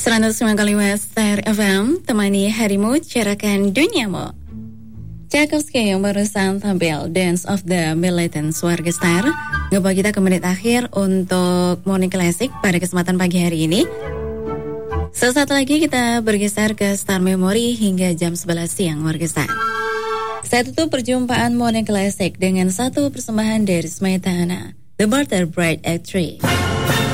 109,5 Star FM, temani harimu, cerahkan duniamu. Tchaikovsky yang barusan tampil Dance of the Militants Warga Star ngebawa kita ke menit akhir untuk Morning Classic pada kesempatan pagi hari ini. Sesaat lagi kita bergeser ke Star Memory hingga jam 11 siang Warga Star. Saya tutup perjumpaan Morning Classic dengan satu persembahan dari Smetana, The Butter Bride Act 3.